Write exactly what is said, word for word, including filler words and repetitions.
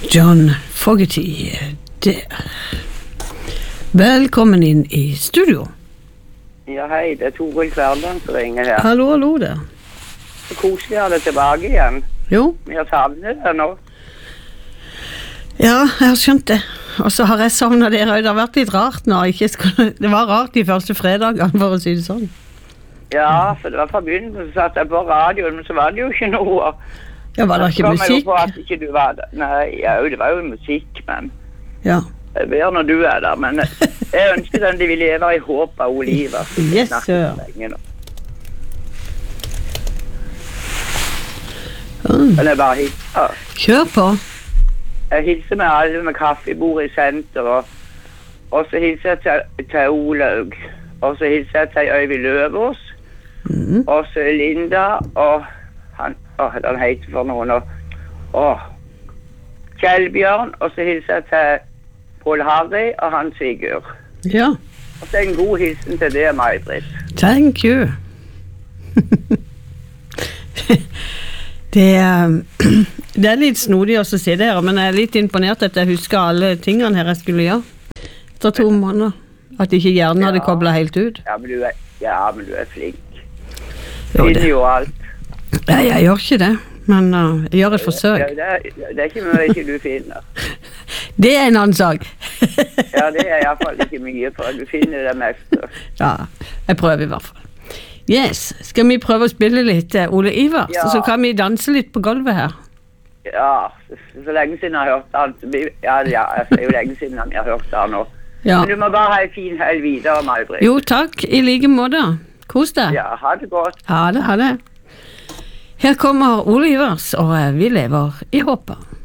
John Fogerty der. Velkommen inn i studio. Ja, hei, det er Toril Kverland som ringer her. Hallo, hallo der. Så koselig å ha deg tilbake igjen. Jo. Vi har savnet deg nå. Ja, jeg har skjønt det. Og så har jeg savnet dere. Det har vært litt rart nå. Ikke skal... Det var rart de første fredagene, for å si det sånn. Ja, for det var fra begynnelsen, så satt jeg på radioen, men så var det jo ikke noe. Ja, var det ikke Så kom jeg jo musikk? på at ikke du var der. Nei, ja, det var jo musikk, men Ja. det er bedre når du er der. Men jeg ønsker den de vil leve i håp av Oliver. Yes, sir. Mm. Men jeg bare hilser. Kjør på. Jeg hilser med alle med kaffebord i senter, og, og så hilser jeg til, til Olaug. Og så hilser jeg til Øyvind Løvås, mm. og så Linda, og han, åh, den heter for noen, og, og Kjellbjørn, og så hilser jeg til Paul Harry og Hans Sigurd. Ja. Og så en god hilsen til det, May-Britt. Thank you. det, er, det er litt snodig å se det her, men jeg er litt imponert at jeg husker alle tingene her jeg skulle gjøre. Etter to måneder. At ikke hjernen hadde ja. koblet helt ut. Ja, men du er, ja, men du er flink. Jo, Finner jo alt. Nei, jeg gjør ikke det, men uh, jeg gjør et forsøk. Ja, det, er, det er ikke mye ikke du finner. Det er en annen sak. Ja, det er i hvert fall ikke mye, for du finner det meste. Ja, jeg prøver i hvert fall. Yes, skal vi prøve å spille litt uh, Ole Ivers, ja. så kan vi danse litt på gulvet her. Ja, så, så lenge siden jeg har hørt han. Ja, ja, det er jo lenge siden jeg har hørt han nå. Ja. Men du må bare ha en fin helg videre, May-Britt. Jo, takk. I like måte. Kos deg. Ja, ha det godt. Ha det, ha det. Her kommer Ole Ivers, og vi lever i håpet.